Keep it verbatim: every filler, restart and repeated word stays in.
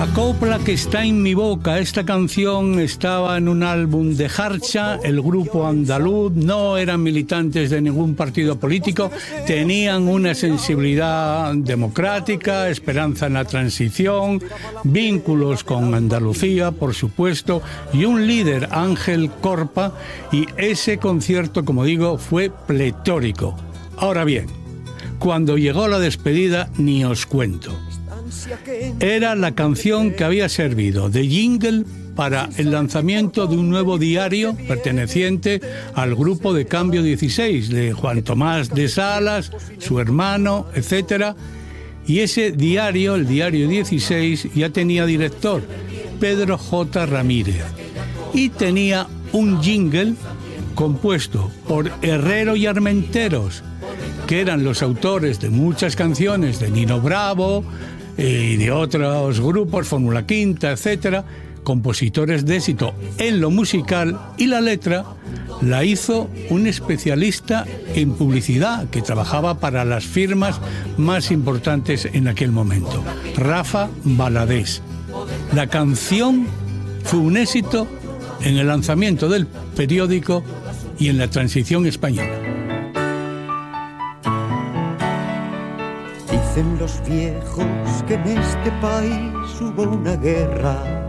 La copla que está en mi boca, esta canción estaba en un álbum de Jarcha, el grupo andaluz, no eran militantes de ningún partido político, tenían una sensibilidad democrática, esperanza en la transición, vínculos con Andalucía, por supuesto, y un líder, Ángel Corpa, y ese concierto, como digo, fue pletórico. Ahora bien, cuando llegó la despedida, ni os cuento. Era la canción que había servido de jingle para el lanzamiento de un nuevo diario perteneciente al grupo de Cambio dieciséis, de Juan Tomás de Salas, su hermano, etcétera. Y ese diario, el diario dieciséis, ya tenía director, Pedro J. Ramírez. Y tenía un jingle compuesto por Herrero y Armenteros, que eran los autores de muchas canciones de Nino Bravo y de otros grupos, Fórmula Quinta, etcétera, compositores de éxito en lo musical, y la letra la hizo un especialista en publicidad que trabajaba para las firmas más importantes en aquel momento, Rafa Valadés. La canción fue un éxito en el lanzamiento del periódico y en la transición española. Dicen los viejos que en este país hubo una guerra